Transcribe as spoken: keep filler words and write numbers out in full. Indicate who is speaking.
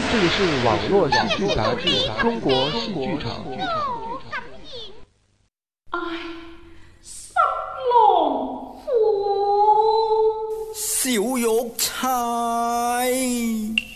Speaker 1: 这里是网络喜剧杂志《中国戏剧场》。
Speaker 2: 小玉钗。